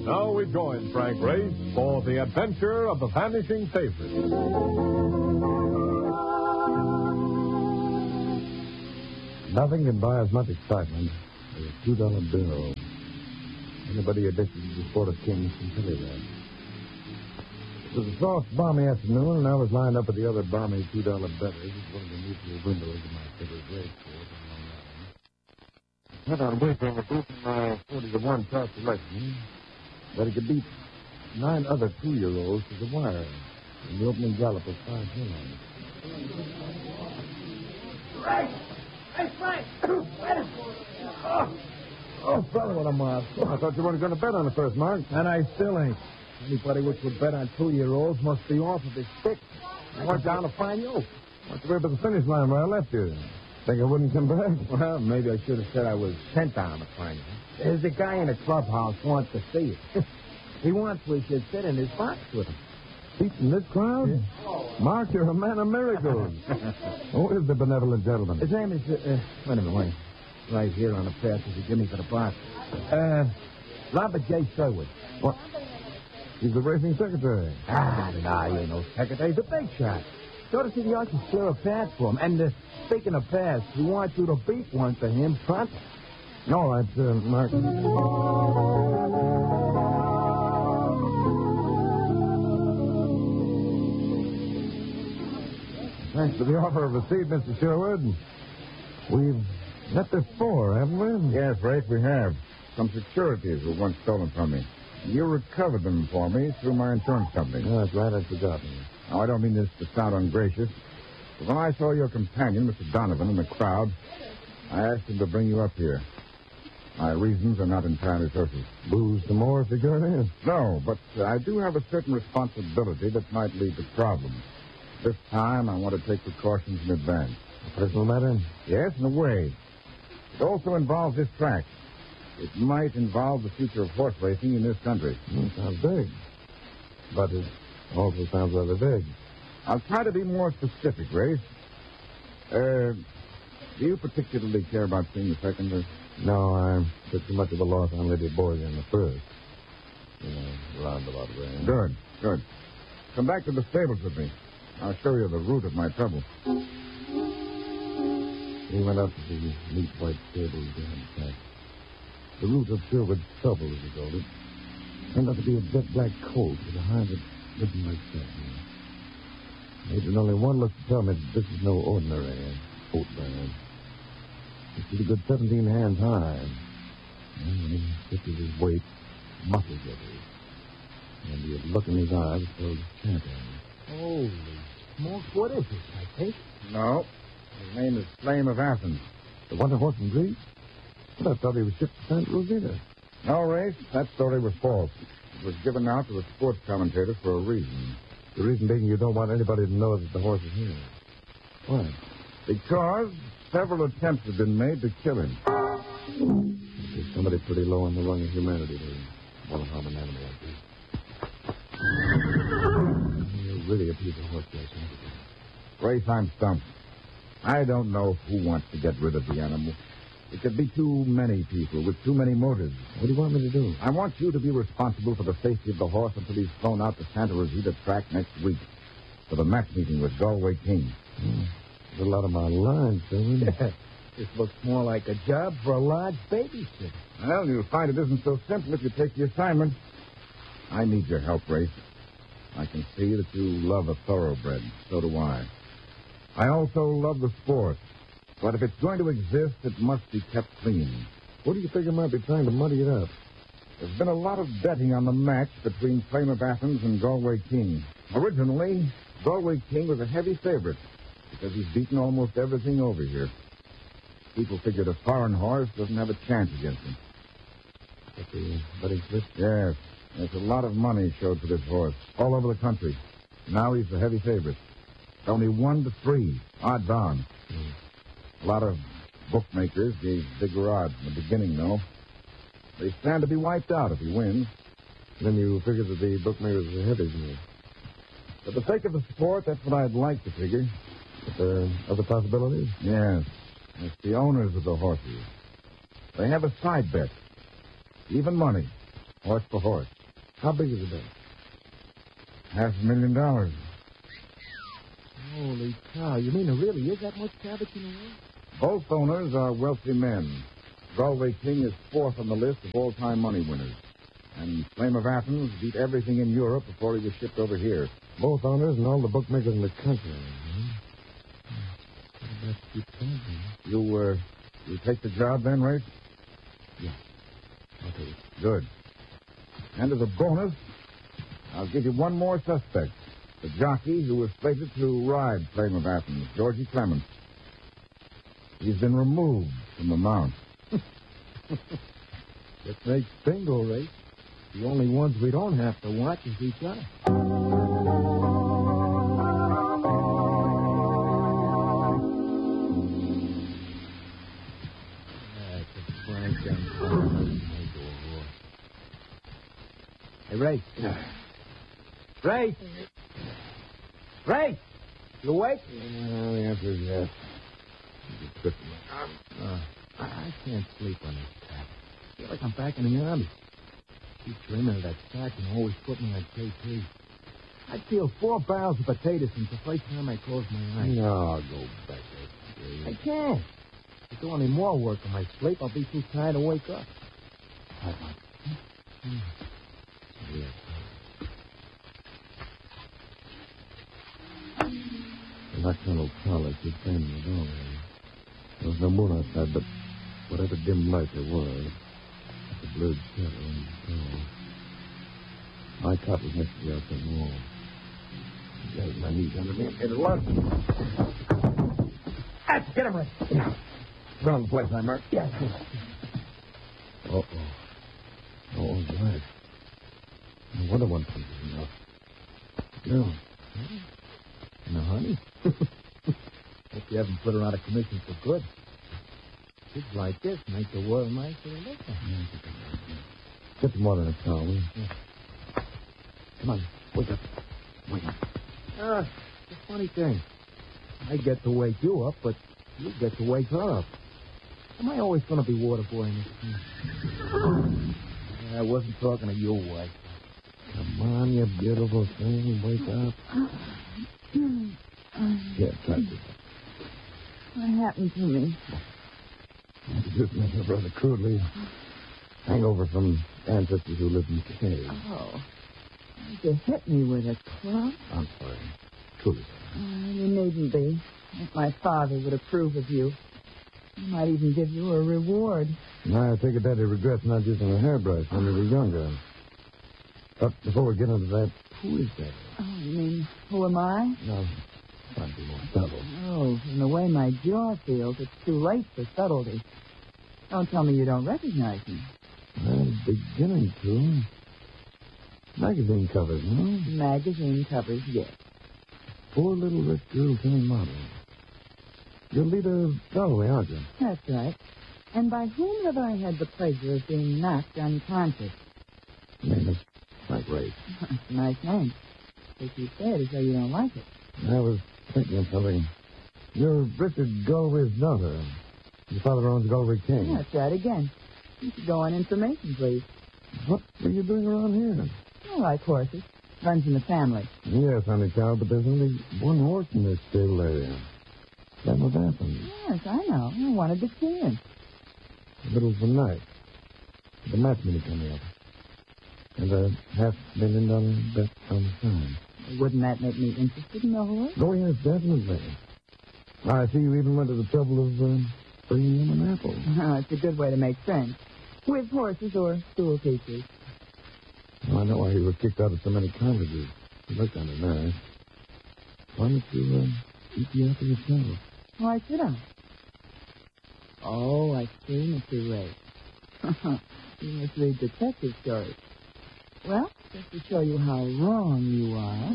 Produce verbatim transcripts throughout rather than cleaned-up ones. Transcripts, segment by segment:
Now we join Frank Race for the adventure of the vanishing favorite. Nothing can buy as much excitement as a two-dollar bill. Anybody addicted to the sport of kings can tell you that. It was a soft, balmy afternoon, and I was lined up with the other balmy two-dollar bettors at one of the mutual windows of my favorite race course on Long Island. I had on wait on the booth in my forty to one top selection that it could beat nine other two-year-olds to the wire in the opening gallop of five furlongs. Frank! Hey, Frank! Oh, oh, brother, what a mark. Oh, I thought you weren't going to bet on the first mark. And I still ain't. Anybody which would bet on two-year-olds must be off of his stick. I went down to find you. What's the way up at the finish line where I left you? Think I wouldn't come back? Well, maybe I should have said I was sent down to find you. There's a guy in the clubhouse wants to see you. He wants we should sit in his box with him. Beating this crowd? Yeah. Mark, you're a man of miracles. Who is the benevolent gentleman? His name is... Uh, uh, wait a minute, wait. Right here on the pass as you give me for the box. Uh, Robert J. Sherwood. What? He's the racing secretary. Ah, nah, he ain't no secretary. He's a big shot. Go to see the ushers clear a pass for him. And uh, speaking of pass, he wants you to beat one for him front. All right, uh, Mark. Thanks for the offer of a seat, Mister Sherwood. We've met before, haven't we? Yes, Rafe, we have. Some securities were once stolen from me. You recovered them for me through my insurance company. Oh, that's right, I'd forgotten. Now, I don't mean this to sound ungracious, but when I saw your companion, Mister Donovan, in the crowd, I asked him to bring you up here. My reasons are not entirely surface. Booze some more security? No, but uh, I do have a certain responsibility that might lead to problems. This time, I want to take precautions in advance. A personal matter? Yes, in a way. It also involves this track. It might involve the future of horse racing in this country. Mm, sounds big. But it also sounds rather big. I'll try to be more specific, Race. Uh, do you particularly care about seeing the second race? No, I took too much of a loss on Lady Borg in the first. You know, roundabout way. Good, good. Come back to the stables with me. I'll show you the root of my trouble. He went up to the neat white stables behind the track. The root of Sherwood's trouble, as he called it, turned out to be a jet black coat with a hide that looking like satin. There's only one look to tell me that this is no ordinary coat band. It's a good seventeen hands high. And when he shifted his weight, muscles of it. And the look in his eyes told chanting. Holy smoke, what is this, I think? No. His name is Flame of Athens. The Wonder Horse from Greece? Well, I thought he was shipped to Saint Rosita. No, Race, that story was false. It was given out to the sports commentators for a reason. The reason being you don't want anybody to know that the horse is here. Why? Because several attempts have been made to kill him. There's somebody pretty low on the rung of humanity to want to harm an animal like this. You're really a piece of horse racing. Race, I'm stumped. I don't know who wants to get rid of the animal. It could be too many people with too many motives. What do you want me to do? I want you to be responsible for the safety of the horse until he's flown out to Santa Rosita track next week for the match meeting with Galway King. Hmm. There's a lot of my lines, Sherwood. This looks more like a job for a large babysitter. Well, you'll find it isn't so simple if you take the assignment. I need your help, Race. I can see that you love a thoroughbred. So do I. I also love the sport. But if it's going to exist, it must be kept clean. What do you think I might be trying to muddy it up? There's been a lot of betting on the match between Flame of Athens and Galway King. Originally, Galway King was a heavy favorite because he's beaten almost everything over here. People figured a foreign horse doesn't have a chance against him. But the betting slip? Yes. There's a lot of money showed for this horse all over the country. Now he's the heavy favorite. It's only one to three, odds on. Hmm. A lot of bookmakers gave bigger odds in the beginning, though. They stand to be wiped out if he wins. Then you figure that the bookmakers are heavy, isn't it? For the sake of the sport, that's what I'd like to figure. But there are other possibilities? Yes. It's the owners of the horses. They have a side bet. Even money. Horse for horse. How big is the bet? Half a million dollars. Holy cow. You mean there really is that much cabbage in the world? Both owners are wealthy men. Galway King is fourth on the list of all-time money winners. And Flame of Athens beat everything in Europe before he was shipped over here. Both owners and all the bookmakers in the country. Hmm? You, uh, you take the job then, Rafe? Yeah. I'll take it. Good. And as a bonus, I'll give you one more suspect. The jockey who was slated to ride Flame of Athens, Georgie Clement. He's been removed from the mount. It makes bingo, Ray. The only ones we don't have to watch is each other. Hey, Ray. Ray! Ray! You awake? Uh, the answer is yes. Uh, I can't sleep on this tap. I feel like I'm back in the army. Keep dreaming of that sack and always put me on K P. I'd peel four barrels of potatoes since the first time I closed my eyes. No, I'll go back there. I can't. If I do any more work in my sleep, I'll be too tired to wake up. All right. Hmm. Yeah. That Colonel Charlie keep saying in the doorway. There was no moon outside, but whatever dim light there was, the blurred shadow on the door. My cot was next to the outside wall. I got my knees under me and made a lunge. That's get him, Ray. Now, round the place, I'm hurt. Yes. Uh-oh. Oh, right. No wonder one place is enough. Girl. No, honey. Hope you haven't put her out of commission for good. Kids like this make the world nicer to look at. Get some water in the towel, will you? Yeah. Come on. Wake up. Wake up. Ah, it's a funny thing. I get to wake you up, but you get to wake her up. Am I always going to be water boy in this thing? I wasn't talking to you, wife. Come on, you beautiful thing. Wake up. Yeah, try to. What happened to me? Just mentioned rather crudely. Hangover from ancestors who lived in caves. Oh. You hit me with a club? I'm sorry. Truly. Oh, you needn't be. If my father would approve of you, he might even give you a reward. I take it that he regrets not using a hairbrush when he was younger. But before we get into that, who is that? Oh, you mean, who am I? No, try to be more subtle. Oh, from the way my jaw feels, it's too late for subtlety. Don't tell me you don't recognize me. I'm beginning to. Magazine covers, no? Magazine covers, yes. Poor little rich girl turned model. You're leader of Galway, aren't you? That's right. And by whom have I had the pleasure of being knocked unconscious? Name is Frank Ray. That's a nice name. But you say it as though you don't like it. I was thinking of something. You're Richard Galway's daughter. Your father owns Galway King. That's right again. You should go on information, please. What were you doing around here? I like horses. Runs in the family. Yes, honey child, but there's only one horse in this stable area. That was Athens. Yes, I know. I wanted to see him. The middle of the night. The match meeting coming up. And a half million dollar bet on the side. Wouldn't that make me interested in the horse? Oh, yes, definitely. I see you even went to the trouble of uh, bringing him an apple. Oh, it's a good way to make friends. With horses or stool teachers. Well, I know why you were kicked out of so many colleges. You look kind of nice. Why don't you uh, eat the apple yourself? Why should I? Oh, I see, Mister Ray. You must read detective stories. Well, just to show you how wrong you are.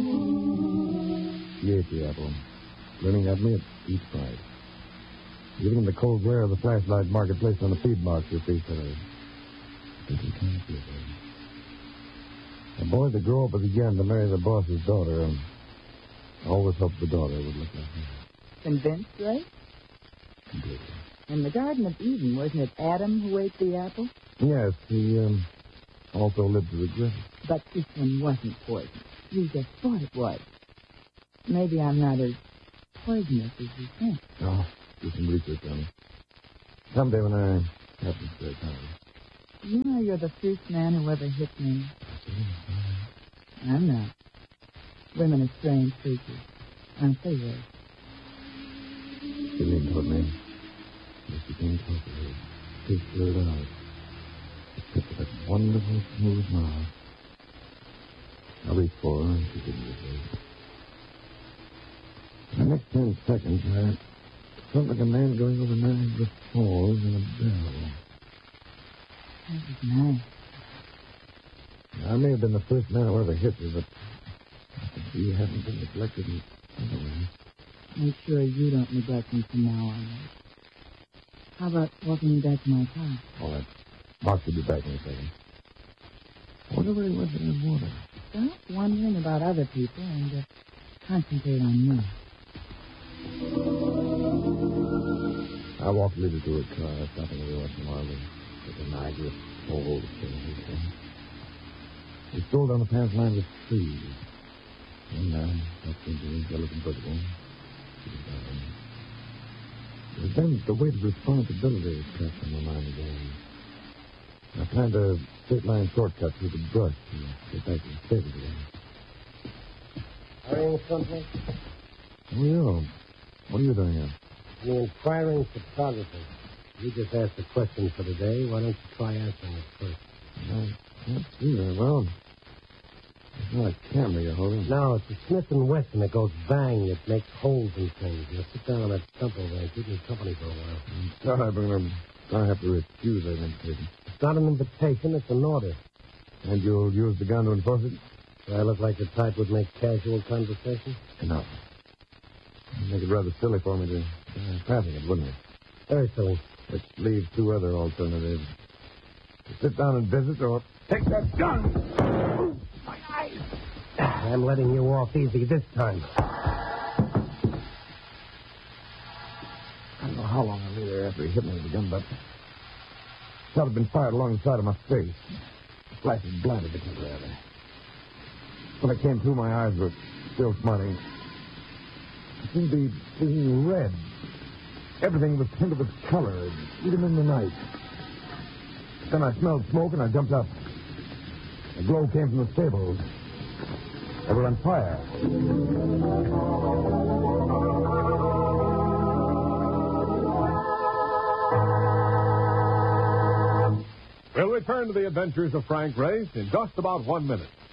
She ate the apple, grinning at me at each bite. Even in the cold glare of the flashlight marketplace on the feed box, your face had a little kind of feeling. A boy to grow up as again to marry the boss's daughter, and always hoped the daughter would look like her. Convinced, Ray? Completely. In the Garden of Eden, wasn't it Adam who ate the apple? Yes, he, um, Also lived to regret it. But this one wasn't poison. You just thought it was. Maybe I'm not as poisonous as you think. Oh, do some research on it. Someday when I have some spare time. You know you're the first man who ever hit me. I'm not. Women are strange creatures. Aren't they, Ray? She leaned toward me. As she came closer, she slurred out. The tip of that wonderful smooth mouth. I reached for her, and she didn't resist. The next ten seconds, I felt like a man going over Niagara Falls in a bell. That was nice. I may have been the first man who ever hit her, but I think she hadn't been neglected in other ways. Make sure you don't neglect me from now on. How about walking me back to my car? All right. Mark will be back in a second. I wonder where he went for that water. Stop wondering about other people and just concentrate on me. I walked Lily to her car, stopping every once in a while to get the Niagara Falls thing. We strolled down the path lined with trees. And I got into the yellow convertible. It was then the weight of responsibility cast on my mind again. I planned a straight-line shortcut through the brush to get back to the stable again. Hurrying someplace? Oh, yeah. What are you doing here? The inquiring photographer. You just asked the question for the day. Why don't you try answering it first? I can't see very well. It's not a camera you're holding. No, it's a Smith and Wesson that goes bang. It makes holes in things. Now sit down on that stump over there. Keep me company for a while. I'm sorry, but I have to refuse that invitation. It's not an invitation. It's an order. And you'll use the gun to enforce it? Do I look like the type would make casual conversation? No. It'd make it rather silly for me to uh, passing it, wouldn't it? Very silly. Which leaves two other alternatives. To sit down and visit or take that gun! My eyes! I'm letting you off easy this time. I don't know how long I lay there after he hit me with the gun, but the shot had been fired along the side of my face. The flash had blinded me temporarily. When I came to, my eyes were still smarting. I seemed to be seeing red. Everything was tint of its color, even in the night. Then I smelled smoke and I jumped up. A glow came from the stables. They were on fire. We'll return to the adventures of Frank Grace in just about one minute.